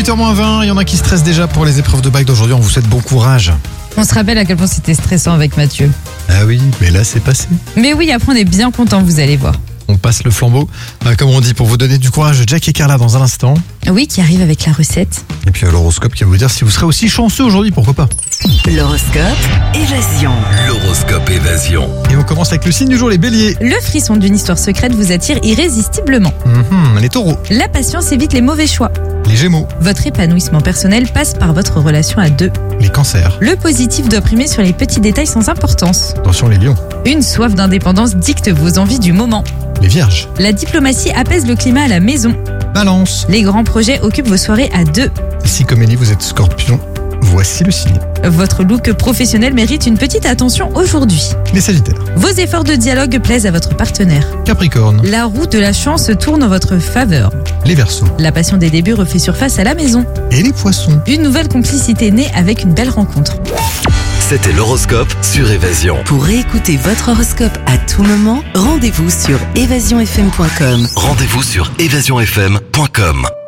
8h-20, il y en a qui stressent déjà pour les épreuves de bac d'aujourd'hui. On vous souhaite bon courage. On se rappelle à quel point c'était stressant avec Mathieu. Ah oui, mais là c'est passé. Mais oui, après on est bien content, vous allez voir. On passe le flambeau. Comme on dit, pour vous donner du courage, Jack et Carla dans un instant. Oui, qui arrive avec la recette. Et puis l'horoscope qui va vous dire si vous serez aussi chanceux aujourd'hui, pourquoi pas. L'horoscope Évasion. L'horoscope Évasion. Et on commence avec le signe du jour, les béliers. Le frisson d'une histoire secrète vous attire irrésistiblement. Les taureaux. La patience évite les mauvais choix. Les gémeaux. Votre épanouissement personnel passe par votre relation à deux. Les cancers. Le positif doit primer sur les petits détails sans importance. Attention les lions. Une soif d'indépendance dicte vos envies du moment. Les vierges. La diplomatie apaise le climat à la maison. Balance. Les grands projets occupent vos soirées à deux. Si comme Ellie vous êtes scorpion, voici le signe. Votre look professionnel mérite une petite attention aujourd'hui. Les sagittaires. Vos efforts de dialogue plaisent à votre partenaire. Capricorne. La roue de la chance tourne en votre faveur. Les verseaux. La passion des débuts refait surface à la maison. Et les poissons. Une nouvelle complicité naît avec une belle rencontre. C'était l'horoscope sur Évasion. Pour réécouter votre horoscope à tout moment, rendez-vous sur évasionfm.com. Rendez-vous sur évasionfm.com.